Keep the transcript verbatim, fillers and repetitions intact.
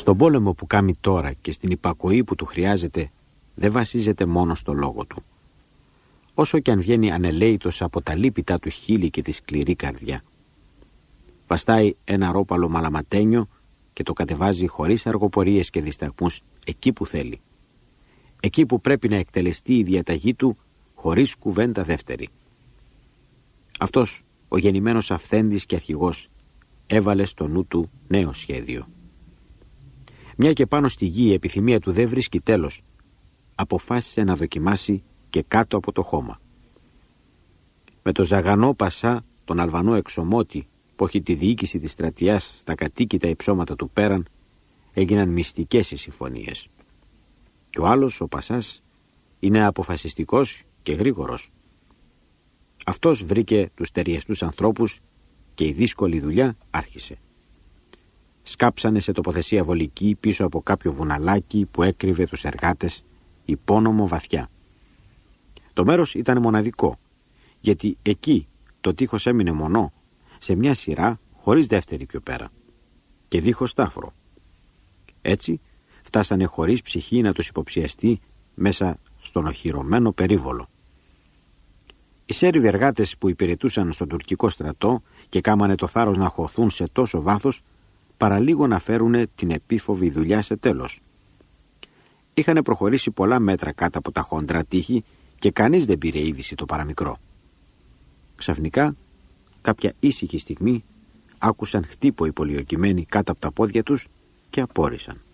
Στον πόλεμο που κάνει τώρα και στην υπακοή που του χρειάζεται, δεν βασίζεται μόνο στο λόγο του. Όσο κι αν βγαίνει ανελαίητος από τα λύπητά του χείλη και τη σκληρή καρδιά. Βαστάει ένα ρόπαλο μαλαματένιο και το κατεβάζει χωρίς αργοπορίες και δισταγμούς εκεί που θέλει. Εκεί που πρέπει να εκτελεστεί η διαταγή του χωρίς κουβέντα δεύτερη. Αυτός ο γεννημένος αυθέντης και αρχηγός έβαλε στο νου του νέο σχέδιο. Μια και πάνω στη γη η επιθυμία του δεν βρίσκει τέλος, αποφάσισε να δοκιμάσει και κάτω από το χώμα. Με το Ζαγανό Πασά, τον Αλβανό εξωμότη που έχει τη διοίκηση της στρατιάς στα κατοίκητα υψώματα του πέραν, έγιναν μυστικές οι συμφωνίες. Και ο άλλος, ο Πασάς, είναι αποφασιστικός και γρήγορος. Αυτός βρήκε τους ταιριαστούς ανθρώπους και η δύσκολη δουλειά άρχισε. Σκάψανε σε τοποθεσία βολική πίσω από κάποιο βουναλάκι που έκρυβε τους εργάτες υπόνομο βαθιά. Το μέρος ήταν μοναδικό, γιατί εκεί το τείχος έμεινε μονό, σε μια σειρά χωρίς δεύτερη πιο πέρα και δίχως τάφρο. Έτσι φτάσανε χωρίς ψυχή να τους υποψιαστεί μέσα στον οχυρωμένο περίβολο. Οι Σέρβοι εργάτες που υπηρετούσαν στον τουρκικό στρατό και κάμανε το θάρρος να χωθούν σε τόσο βάθος, παραλίγο να φέρουνε την επίφοβη δουλειά σε τέλος. Είχανε προχωρήσει πολλά μέτρα κάτω από τα χόντρα τείχη και κανείς δεν πήρε είδηση το παραμικρό. Ξαφνικά, κάποια ήσυχη στιγμή, άκουσαν χτύπο οι πολιορκημένοι κάτω από τα πόδια τους και απόρρισαν.